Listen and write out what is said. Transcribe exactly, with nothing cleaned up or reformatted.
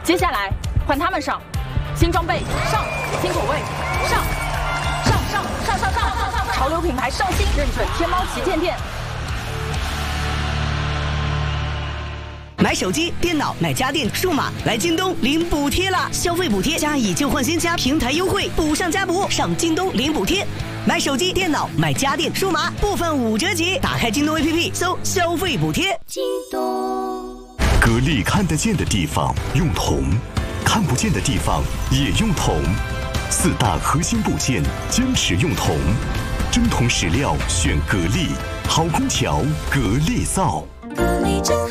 接下来换他们上，新装备上，新口味上，上上上上上上，潮流品牌上新，认准天猫旗舰店。 买手机、电脑、买家电、数码，来京东领补贴啦！消费补贴加以旧换新加平台优惠，补上加补，上京东领补贴。买手机、电脑、买家电、数码，部分五折起。打开京东 A P P 搜消费补贴。 京东。 格力看得见的地方用铜，看不见的地方也用铜。四大核心部件坚持用铜，真铜实料选格力，好空调格力造。 格力真